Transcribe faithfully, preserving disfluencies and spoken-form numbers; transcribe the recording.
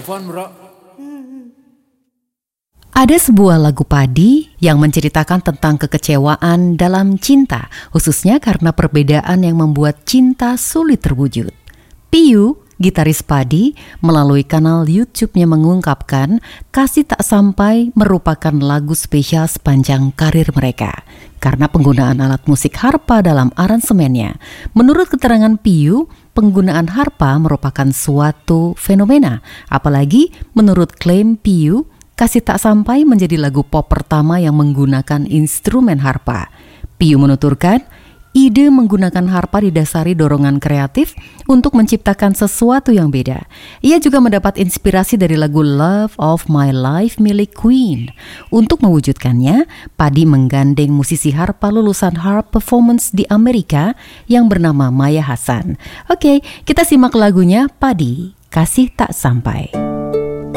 having fun, bro. Ada sebuah lagu Padi yang menceritakan tentang kekecewaan dalam cinta, khususnya karena perbedaan yang membuat cinta sulit terwujud. Piyu, gitaris Padi, melalui kanal YouTube-nya mengungkapkan Kasih Tak Sampai merupakan lagu spesial sepanjang karir mereka karena penggunaan alat musik harpa dalam aransemennya. Menurut keterangan Piyu, penggunaan harpa merupakan suatu fenomena, apalagi menurut klaim Piyu, Kasih Tak Sampai menjadi lagu pop pertama yang menggunakan instrumen harpa. Piyu menuturkan, ide menggunakan harpa didasari dorongan kreatif untuk menciptakan sesuatu yang beda. Ia juga mendapat inspirasi dari lagu Love of My Life milik Queen. Untuk mewujudkannya, Padi menggandeng musisi harpa lulusan Harp Performance di Amerika yang bernama Maya Hasan. Oke, kita simak lagunya Padi, Kasih Tak Sampai.